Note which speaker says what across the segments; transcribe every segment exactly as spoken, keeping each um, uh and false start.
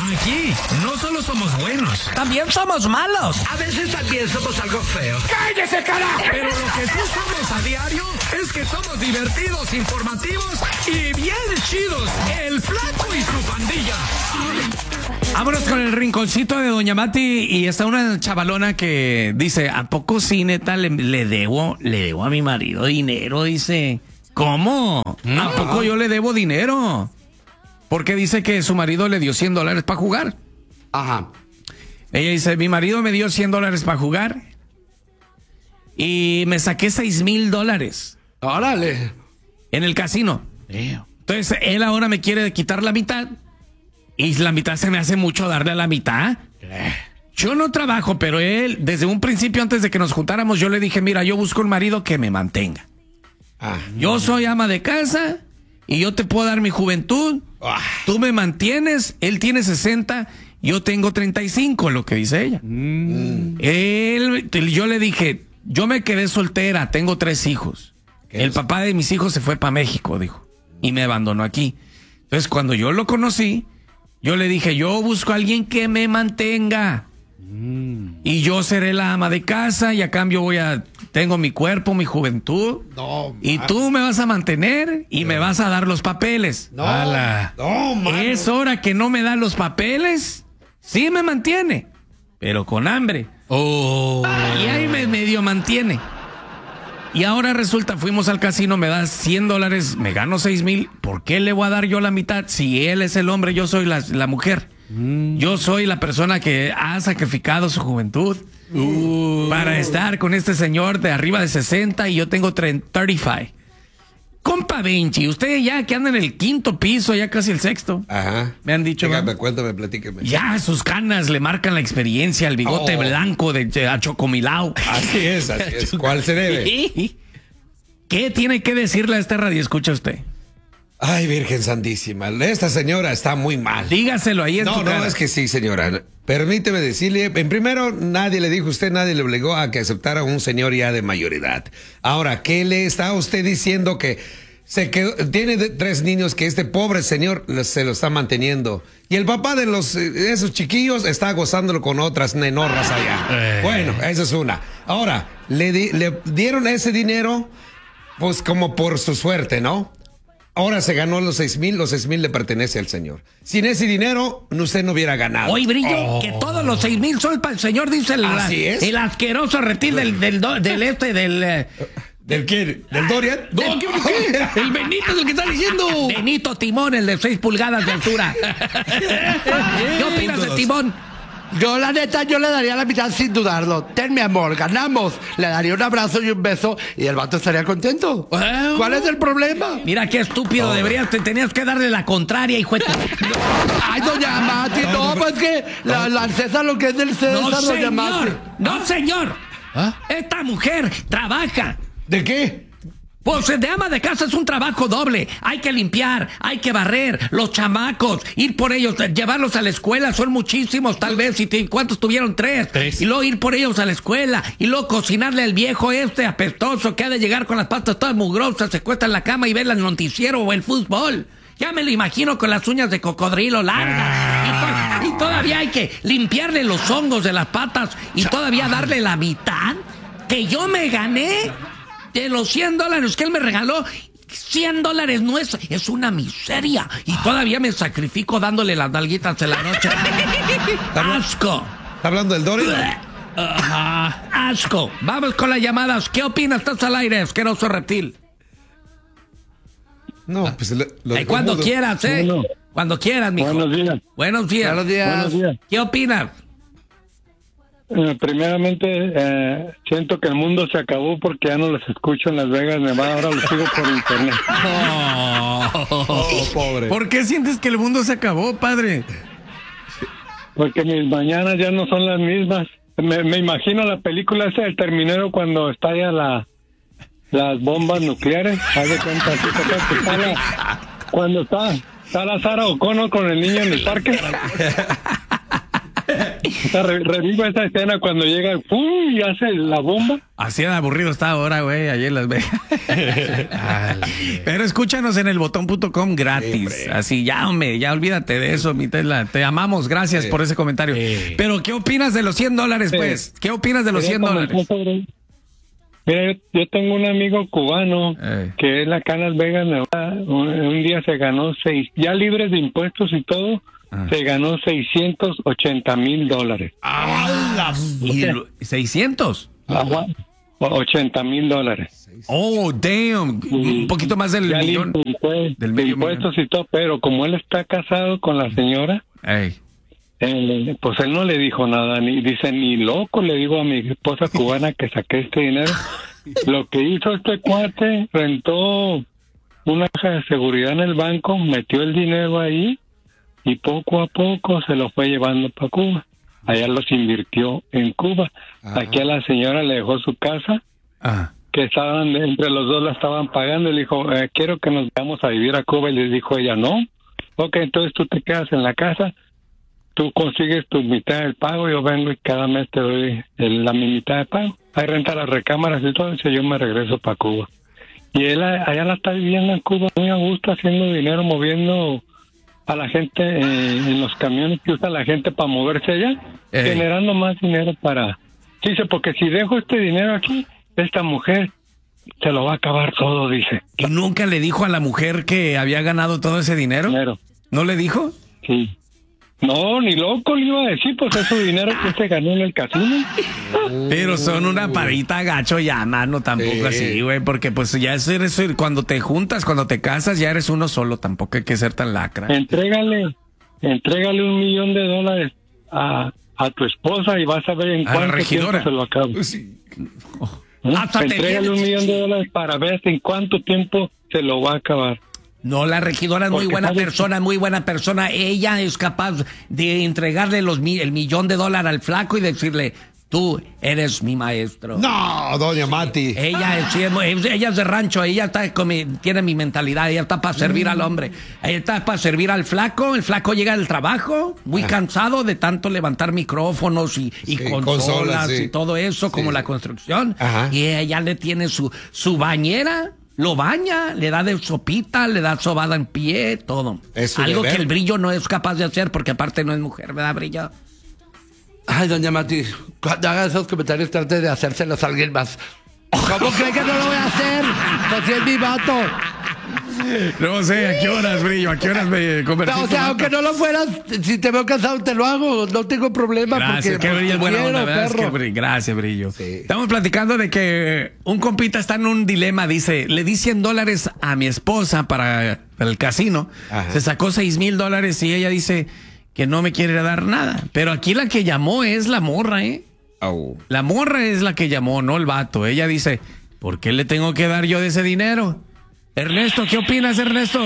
Speaker 1: Aquí no solo somos buenos,
Speaker 2: también somos malos.
Speaker 1: A veces también somos algo feos.
Speaker 2: ¡Cállese, carajo!
Speaker 1: Pero lo que sí somos a diario es que somos divertidos, informativos y bien chidos. El Flaco y su pandilla.
Speaker 3: Vámonos con el rinconcito de Doña Mati. Y está una chavalona que dice, ¿a poco sí, neta, le, le debo, le debo a mi marido dinero? Dice, ¿cómo? ¿A poco yo le debo dinero? Porque dice que su marido le dio cien dólares para jugar.
Speaker 4: Ajá.
Speaker 3: Ella dice, mi marido me dio cien dólares para jugar y me saqué seis mil dólares.
Speaker 4: Órale.
Speaker 3: En el casino. Entonces, él ahora me quiere quitar la mitad y la mitad se me hace mucho darle a la mitad. Yo no trabajo, pero él, desde un principio, antes de que nos juntáramos, yo le dije, mira, yo busco un marido que me mantenga.
Speaker 4: Ah.
Speaker 3: Yo soy ama de casa y yo te puedo dar mi juventud.
Speaker 4: Ah.
Speaker 3: Tú me mantienes, él tiene sesenta, yo tengo treinta y cinco, lo que dice ella. Mm. Él, yo le dije, yo me quedé soltera, tengo tres hijos. El es? papá de mis hijos se fue para México, dijo, y me abandonó aquí. Entonces, cuando yo lo conocí, yo le dije, yo busco a alguien que me mantenga. Mm. Y yo seré la ama de casa y a cambio voy a... Tengo mi cuerpo, mi juventud.
Speaker 4: No,
Speaker 3: y tú me vas a mantener y no. me vas a dar los papeles.
Speaker 4: No, no, mano.
Speaker 3: Es hora que no me da los papeles. Sí me mantiene, pero con hambre.
Speaker 4: Oh.
Speaker 3: Y ahí me medio mantiene. Y ahora resulta, fuimos al casino, me da cien dólares, me gano seis mil. ¿Por qué le voy a dar yo la mitad? Si él es el hombre, yo soy la, la mujer. Mm. Yo soy la persona que ha sacrificado su juventud. Uh. Para estar con este señor de arriba de sesenta y yo tengo treinta y cinco. Compa Benchi, usted ya que anda en el quinto piso, ya casi el sexto.
Speaker 4: Ajá.
Speaker 3: Me han dicho.
Speaker 4: Dígame, cuéntame, platíqueme.
Speaker 3: Ya sus canas le marcan la experiencia, el bigote oh. blanco de, de a Chocomilao.
Speaker 4: Así es, así es. ¿Cuál se debe?
Speaker 3: ¿Qué tiene que decirle a esta radio? Escucha usted.
Speaker 4: Ay, Virgen Santísima, esta señora está muy mal.
Speaker 3: Dígaselo ahí en
Speaker 4: No,
Speaker 3: su
Speaker 4: no,
Speaker 3: cara.
Speaker 4: es que sí, señora. Permíteme decirle, en primero, nadie le dijo a usted, nadie le obligó a que aceptara a un señor ya de mayoridad. Ahora, ¿qué le está usted diciendo que se quedó, tiene de, tres niños que este pobre señor se lo está manteniendo? Y el papá de los esos chiquillos está gozándolo con otras nenorras allá. Eh. Bueno, eso es una. Ahora, le, di, le dieron ese dinero, pues como por su suerte, ¿no? Ahora se ganó los seis mil, los seis mil le pertenece al señor. Sin ese dinero, usted no hubiera ganado.
Speaker 3: Hoy Brillo, oh. que todos los seis mil son para el señor, dice el,
Speaker 4: Así es.
Speaker 3: el asqueroso reptil del, del, del, del este, del... Eh,
Speaker 4: ¿Del quién? ¿Del Dorian?
Speaker 3: No, ¿qué, qué? El Benito es el que está diciendo. Benito Timón, el de seis pulgadas de altura. ¿Qué opinas de Timón?
Speaker 5: Yo, la neta, yo le daría la mitad sin dudarlo. Ten, mi amor, ganamos. Le daría un abrazo y un beso y el vato estaría contento. Bueno. ¿Cuál es el problema?
Speaker 3: Mira qué estúpido, oh. deberías, te tenías que darle la contraria, hijo de...
Speaker 5: Ay, doña Mati, no, pues que la, la César lo que es del César,
Speaker 3: no,
Speaker 5: doña
Speaker 3: señor,
Speaker 5: Mati.
Speaker 3: No, señor. ¿Ah? Esta mujer trabaja.
Speaker 4: ¿De qué?
Speaker 3: Pues de ama de casa es un trabajo doble. Hay que limpiar, hay que barrer, los chamacos, ir por ellos, llevarlos a la escuela, son muchísimos tal vez. ¿Y te, cuántos tuvieron? Tres. Tres. Y luego ir por ellos a la escuela, y luego cocinarle al viejo este apestoso que ha de llegar con las patas todas mugrosas, se cuesta en la cama y ver el noticiero o el fútbol. Ya me lo imagino con las uñas de cocodrilo largas. Ah. Y, to y todavía hay que limpiarle los hongos de las patas y todavía darle la mitad que yo me gané. De los cien dólares que él me regaló, cien dólares no es, es una miseria. Y todavía me sacrifico dándole las nalguitas de la noche. ¡Asco!
Speaker 4: ¿Está hablando del Dorian?
Speaker 3: Ajá, asco. Vamos con las llamadas. ¿Qué opinas? Estás al aire, asqueroso reptil.
Speaker 4: No, pues lo, lo
Speaker 3: Ay, cuando mudo. quieras, ¿eh? Bueno. Cuando quieras, mijo.
Speaker 6: Buenos días.
Speaker 3: Buenos días.
Speaker 5: Buenos días.
Speaker 6: Buenos días.
Speaker 3: ¿Qué opinas?
Speaker 6: Eh, primeramente, eh, siento que el mundo se acabó porque ya no los escucho en Las Vegas, Nevada, ahora los sigo por internet.
Speaker 3: Oh,
Speaker 4: oh, pobre.
Speaker 3: ¿Por qué sientes que el mundo se acabó, padre?
Speaker 6: Porque mis mañanas ya no son las mismas. Me, me imagino la película esa del Terminero cuando estalla la, las bombas nucleares. Haz de cuenta, así que está la, cuando está, está la Sarah O'Connor con el niño en el parque. O sea, re- revivo esa escena cuando llega, ¡pum! Y hace la bomba.
Speaker 3: Así de aburrido está ahora, güey, allí en Las Vegas. Pero escúchanos en el botón punto com gratis. Sí, así, ya, hombre, ya olvídate de eso, mi Tesla. Te amamos, gracias sí. por ese comentario. Sí. Pero, ¿qué opinas de los cien dólares, sí. pues? ¿Qué opinas de los cien dólares?
Speaker 6: Mira, yo, yo tengo un amigo cubano Ey. que es acá en Las Vegas, Nevada. Un, un día se ganó seis, ya libres de impuestos y todo, ah. se ganó seiscientos ochenta mil dólares.
Speaker 3: ¡Ah! ¿seiscientos?
Speaker 6: Ajá. ochenta mil dólares.
Speaker 3: Oh, damn. Un poquito más del
Speaker 6: ya
Speaker 3: millón.
Speaker 6: Impuestos, del medio impuestos millón. Y todo, pero como él está casado con la señora,
Speaker 3: Ey.
Speaker 6: Él, pues él no le dijo nada, ni dice, ni loco le digo a mi esposa cubana que saqué este dinero. Lo que hizo este cuate, rentó una caja de seguridad en el banco, metió el dinero ahí y poco a poco se lo fue llevando para Cuba. Allá los invirtió en Cuba. Ajá. Aquí a la señora le dejó su casa, Ajá. que estaban, entre los dos la estaban pagando, y le dijo, eh, quiero que nos vayamos a vivir a Cuba, y le dijo ella, no. Ok, entonces tú te quedas en la casa, tú consigues tu mitad del pago, yo vengo y cada mes te doy el, la mi mitad de pago. Hay renta las recámaras y todo eso, yo me regreso para Cuba. Y él allá la está viviendo en Cuba muy a gusto, haciendo dinero, moviendo a la gente eh, en los camiones que usa la gente para moverse allá, Ey. generando más dinero para... Dice, porque si dejo este dinero aquí, esta mujer se lo va a acabar todo, dice.
Speaker 3: ¿Y nunca le dijo a la mujer que había ganado todo ese dinero? dinero. ¿No le dijo?
Speaker 6: Sí. No, ni loco le iba a decir, pues es su dinero que se ganó en el casino.
Speaker 3: Pero son una parita gacho ya, mano, tampoco sí. así, güey, porque pues ya es, eres, cuando te juntas, cuando te casas, ya eres uno solo, tampoco hay que ser tan lacra.
Speaker 6: Entrégale, entrégale un millón de dólares a, a tu esposa y vas a ver en a cuánto tiempo se lo acaba. Sí. Oh. ¿Eh? Entrégale un millón de dólares para ver en cuánto tiempo se lo va a acabar.
Speaker 3: No, la regidora es muy buena persona, muy buena persona. Ella es capaz de entregarle los el millón de dólares al flaco y decirle, tú eres mi maestro.
Speaker 4: No, doña Mati.
Speaker 3: Ella es, ella es de rancho, ella está tiene mi mentalidad, ella está para servir mm. al hombre. Ella está para servir al flaco, el flaco llega del trabajo, muy Ajá. cansado de tanto levantar micrófonos y, y sí, consolas, consolas sí. y todo eso, sí. como la construcción. Ajá. Y ella le tiene su, su bañera. Lo baña, le da de sopita, le da sobada en pie, todo. Algo deber. Que el Brillo no es capaz de hacer porque aparte no es mujer, ¿verdad, Brillo?
Speaker 5: Ay, doña Mati, cuando haga esos comentarios trate de hacérselos a alguien más. ¿Cómo cree que no lo voy a hacer? Pues si es mi vato.
Speaker 3: No sé, ¿a qué horas, Brillo? ¿A qué horas me convertí?
Speaker 5: No, o sea, aunque no lo fueras, si te veo casado, te lo hago. No tengo problema.
Speaker 3: Gracias,
Speaker 5: porque,
Speaker 3: qué Brillo es buena onda, ¿verdad? Es que,
Speaker 5: perro.
Speaker 3: gracias, Brillo. Sí. Estamos platicando de que un compita está en un dilema. Dice, le di cien dólares a mi esposa para, para el casino. Ajá. Se sacó seis mil dólares y ella dice que no me quiere dar nada. Pero aquí la que llamó es la morra, ¿eh? Oh. La morra es la que llamó, no el vato. Ella dice, ¿por qué le tengo que dar yo de ese dinero? Ernesto, ¿qué opinas, Ernesto?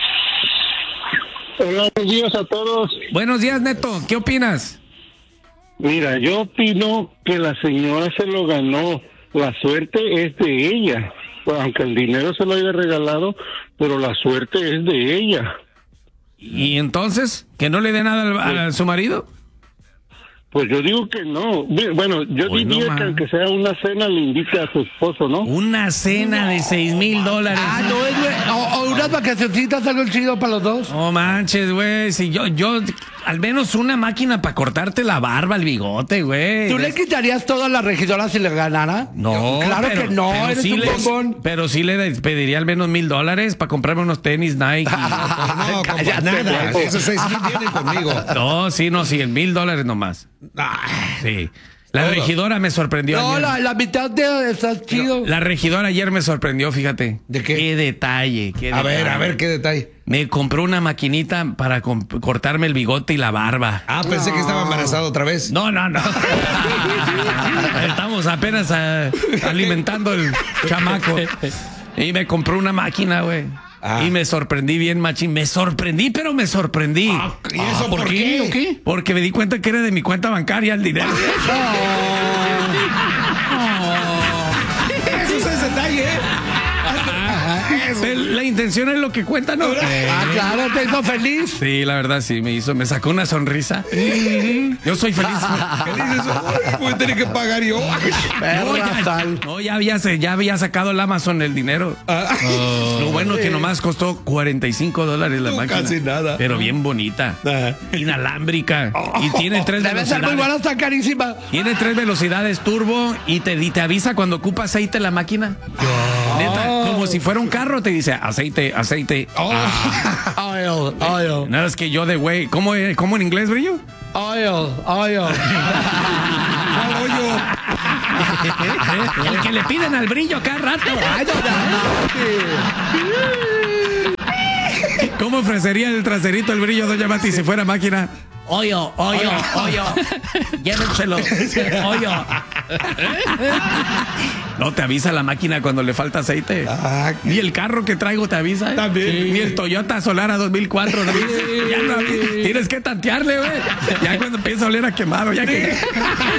Speaker 6: Buenos días a todos.
Speaker 3: Buenos días, Neto. ¿Qué opinas?
Speaker 6: Mira, yo opino que la señora se lo ganó. La suerte es de ella. Pues, aunque el dinero se lo haya regalado, pero la suerte es de ella.
Speaker 3: ¿Y entonces? ¿Que no le dé nada al, a, a su marido?
Speaker 6: Pues yo digo que no. Bueno, yo Hoy diría no, que aunque sea una cena le invite a su esposo, ¿no?
Speaker 3: Una cena no, de seis mil dólares.
Speaker 5: Ah, no, es, güey. O, o unas vacacioncitas, algo chido para los dos.
Speaker 3: No manches, güey. Si yo, yo, al menos una máquina para cortarte la barba, el bigote, güey.
Speaker 5: ¿Tú le quitarías todo a la regidora si le ganara?
Speaker 3: No,
Speaker 5: claro
Speaker 3: pero,
Speaker 5: que no, eres
Speaker 3: sí
Speaker 5: un bombón.
Speaker 3: Pero sí le pediría al menos mil dólares para comprarme unos tenis Nike.
Speaker 4: No, cállate, nada. Esos seis mil vienen conmigo.
Speaker 3: No, sí, no, sí, el mil dólares nomás. Sí. La Todo. regidora me sorprendió.
Speaker 5: No,
Speaker 3: ayer.
Speaker 5: La, la mitad de está chido.
Speaker 3: La regidora ayer me sorprendió, fíjate.
Speaker 4: ¿De qué?
Speaker 3: Qué detalle. Qué
Speaker 4: a
Speaker 3: detalle.
Speaker 4: ver, a ver, qué detalle.
Speaker 3: Me compró una maquinita para cortarme el bigote y la barba.
Speaker 4: Ah, pensé no. que estaba embarazado otra vez.
Speaker 3: No, no, no. Estamos apenas a, alimentando el chamaco. Y me compró una máquina, güey. Ah. Y me sorprendí bien, machín. Me sorprendí, pero me sorprendí. Ah,
Speaker 4: ¿y eso ah, por, por qué? qué? ¿O qué?
Speaker 3: Porque me di cuenta que era de mi cuenta bancaria el dinero.
Speaker 4: Oh. Oh. Eso es el detalle, ¿eh? eso.
Speaker 3: La intención es lo que cuenta, ¿no?
Speaker 5: Ah, claro, te hizo feliz.
Speaker 3: Sí, la verdad sí, me hizo, me sacó una sonrisa. Yo soy feliz.
Speaker 4: ¿Qué dices? Voy a tener que pagar yo.
Speaker 3: No, ya, no, ya había, ya había sacado el Amazon el dinero. Oh. Lo bueno que nomás costó cuarenta y cinco dólares la
Speaker 4: no,
Speaker 3: máquina.
Speaker 4: Casi nada.
Speaker 3: Pero bien bonita. Ajá. Inalámbrica. Y tiene tres
Speaker 5: Debe
Speaker 3: velocidades.
Speaker 5: ser muy buena, está carísima.
Speaker 3: Tiene tres velocidades turbo y te, y te avisa cuando ocupa aceite la máquina. Oh. Neta, como si fuera un carro, te dice aceite, aceite. Oh.
Speaker 5: Ah. Oil, oil.
Speaker 3: Nada, es que yo de güey. ¿Cómo, ¿Cómo en inglés, Brillo?
Speaker 5: Oil, oil.
Speaker 3: El que le piden al Brillo cada rato. Ay, no, no, no. ¿Cómo ofrecería el traserito el Brillo, doña Mati, si fuera máquina? Hoyo, hoyo, hoyo. Llévenselo. Hoyo. No te avisa la máquina cuando le falta aceite. Ah, ni el carro que traigo te avisa. ¿eh? También. Sí. Ni el Toyota Solara dos mil cuatro. ¿No? Sí. Ya no, tienes que tantearle, güey. Ya cuando empieza a oler a quemado, ya que.